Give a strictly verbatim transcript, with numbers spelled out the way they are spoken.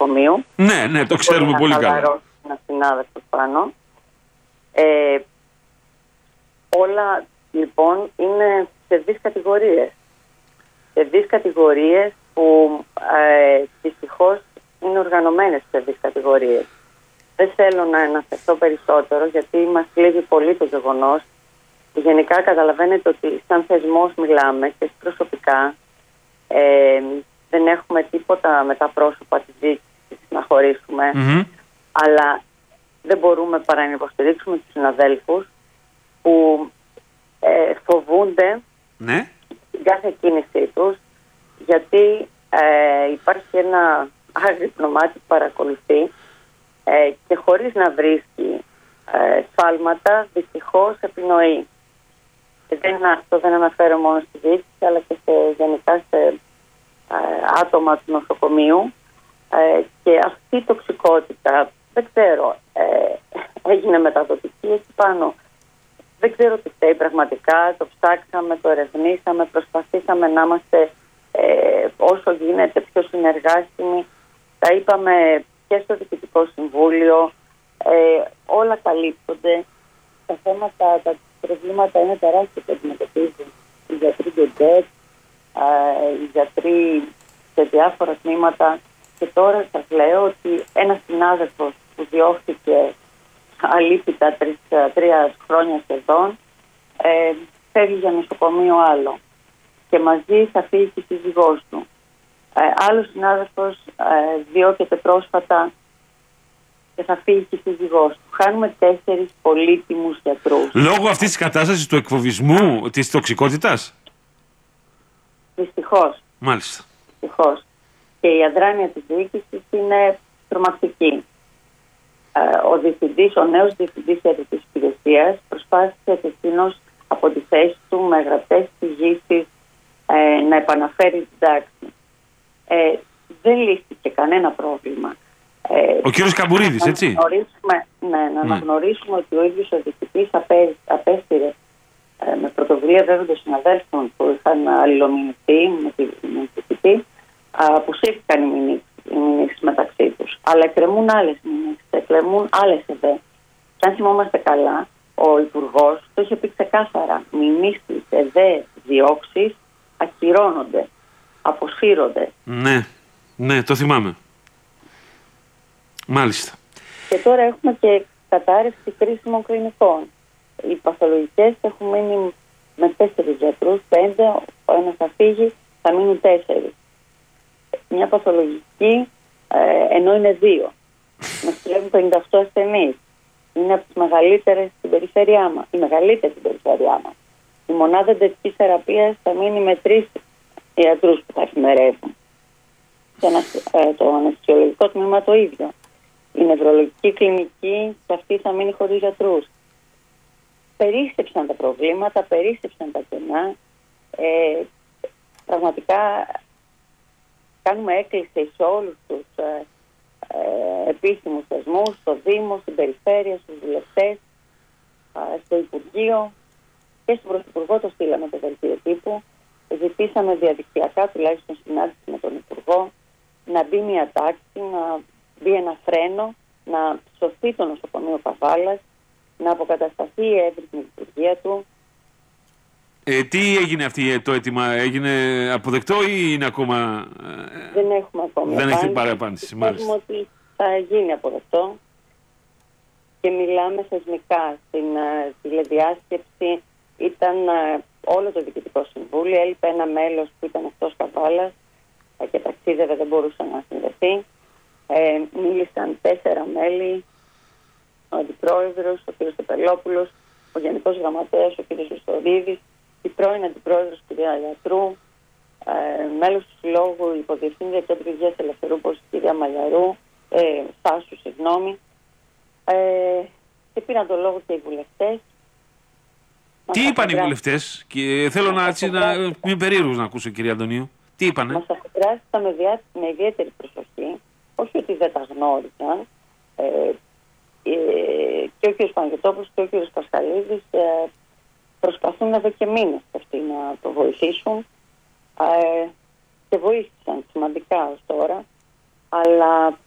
νοσοκομείου. Ναι, ναι, το ξέρουμε πολύ καλά. Ένα συνάδελφο πάνω. Ε, όλα λοιπόν είναι σε δύο κατηγορίες. Σε δύο κατηγορίες που ε, δυστυχώς είναι οργανωμένες σε δύο κατηγορίες. Δεν θέλω να αναφερθώ περισσότερο γιατί μας λύγει πολύ το γεγονός. Γενικά καταλαβαίνετε ότι σαν θεσμός μιλάμε και προσωπικά ε, δεν έχουμε τίποτα με τα πρόσωπα της διοίκησης να χωρίσουμε, mm-hmm. αλλά δεν μπορούμε παρά να υποστηρίξουμε τους συναδέλφους που ε, φοβούνται ναι. την κάθε κίνησή τους, γιατί ε, υπάρχει ένα άγρυπνο μάτι που παρακολουθεί ε, και χωρίς να βρίσκει ε, σφάλματα δυστυχώς επινοεί. Δεν, αυτό δεν αναφέρω μόνο στη διοίκηση αλλά και σε, γενικά σε ε, άτομα του νοσοκομείου ε, και αυτή η τοξικότητα δεν ξέρω, ε, έγινε μεταδοτική εκεί πάνω. Δεν ξέρω τι φταίει πραγματικά, το ψάξαμε, το ερευνήσαμε, προσπαθήσαμε να είμαστε ε, όσο γίνεται πιο συνεργάσιμοι. Τα είπαμε και στο Διοικητικό Συμβούλιο, ε, όλα καλύπτονται. Τα θέματα, τα προβλήματα είναι τεράστια που αντιμετωπίζουν οι γιατροί γκεντέτ, οι γιατροί σε διάφορα τμήματα. Και τώρα σας λέω ότι ένας συνάδελφος που διώχθηκε αλήπητα τρεις, τρία χρόνια σχεδόν ε, φεύγει για νοσοκομείο άλλο και μαζί θα φύγει και η σύζυγός του. Ε, άλλος συνάδελφος ε, διώκεται πρόσφατα και θα φύγει και η σύζυγός του. Χάνουμε τέσσερις πολύτιμους γιατρούς. Λόγω αυτής της κατάστασης του εκφοβισμού, της τοξικότητας. Δυστυχώς. Μάλιστα. Δυστυχώς. Και η αδράνεια της διοίκησης είναι τρομακτική. Ο διευθυντής, ο νέος διευθυντής ιατρικής υπηρεσίας προσπάθησε εκείνος από τη θέση του με γραπτές εισηγήσεις ε, να επαναφέρει την τάξη. Ε, δεν λύστηκε κανένα πρόβλημα. Ε, ο κύριος Καμπουρίδης, να έτσι. Ναι, να αναγνωρίσουμε mm. ότι ο ίδιος ο διευθυντής απέστειλε ε, με πρωτοβουλία βέβαια των συναδέλφων που είχαν αλληλομηνηθεί με τη διευθυντή, αποσύρθηκαν οι μηνύσεις μεταξύ τους. Αλλά εκκρεμούν άλλες μηνύσεις, εκκρεμούν άλλες ΕΔΕ. Και αν θυμόμαστε καλά, ο Υπουργός το είχε πει ξεκάθαρα. Μηνύσεις, ΕΔΕ, διώξεις ακυρώνονται, αποσύρονται. Ναι, ναι, το θυμάμαι. Μάλιστα. Και τώρα έχουμε και κατάρρευση κρίσιμων κλινικών. Οι παθολογικές έχουν μείνει με τέσσερις γιατρούς, πέντε, ο ένας θα φύγει, θα μείνουν τέσσερις. Μια παθολογική, ε, ενώ είναι δύο. Μας κλέβουν πενήντα οκτώ ασθενείς. Είναι από τις μεγαλύτερες στην περιφέρειά μας. Η μεγαλύτερη στην περιφέρειά μας. Η μονάδα εντατικής θεραπείας θα μείνει με τρεις ιατρούς που θα εφημερεύουν. Και ε, το αναισθησιολογικό τμήμα το ίδιο. Η νευρολογική κλινική και αυτή θα μείνει χωρίς γιατρούς. Περίστεψαν τα προβλήματα, περίστεψαν τα κενά. Ε, πραγματικά κάνουμε έκκληση σε όλους τους ε, ε, επίσημους θεσμούς, στο Δήμο, στην Περιφέρεια, στους βουλευτές, ε, στο Υπουργείο και στον Πρωθυπουργό το στείλαμε το δελτίο τύπου. Ζητήσαμε διαδικτυακά τουλάχιστον συνάντηση με τον Υπουργό να μπει μια τάξη, να μπει ένα φρένο, να σωθεί το νοσοκομείο Καβάλας, να αποκατασταθεί η εύρυθμη λειτουργία του. Ε, τι έγινε αυτή το αίτημα, έγινε αποδεκτό ή είναι ακόμα... Δεν έχουμε ακόμα Δεν έχετε πάρει απάντηση, μάλιστα. Ότι θα γίνει αποδεκτό και μιλάμε θεσμικά. Στην uh, τηλεδιάσκεψη ήταν uh, όλο το Διοικητικό Συμβούλιο, έλειπε ένα μέλος που ήταν εκτός Καβάλας uh, και ταξίδευε, δεν μπορούσε να συνδεθεί. Ε, μίλησαν τέσσερα μέλη, ο Αντιπρόεδρος, ο κ. Στεπελόπουλος, ο Γενικός Γραμματέας, ο κ. Χριστοδίδης, η πρώην Αντιπρόεδρος κ. Γιατρού, ε, μέλος του Συλλόγου, Υποδιευθύντρια Κέντρου Υγείας Ελευθερούπολης κ. Μαλιαρού, ε, Στάσου, συγγνώμη, ε, και πήραν το λόγο και οι βουλευτές. Τι είπαν οι βουλευτές, και θέλω να, έτσι, να είμαι περίεργος να ακούσω, κυρία Αντωνίου. Τι είπανε? Μας αφετράστηκαν με, διά, με ιδιαίτερη προσοχή, όχι ότι δεν τα γνώριζαν, ε, ε, και ο κ. Παναγιωτόπουλος και ο κ. Πασχαλίδης ε, προσπαθούν εδώ και μήνες αυτοί να το βοηθήσουν ε, και βοήθησαν σημαντικά ως τώρα, αλλά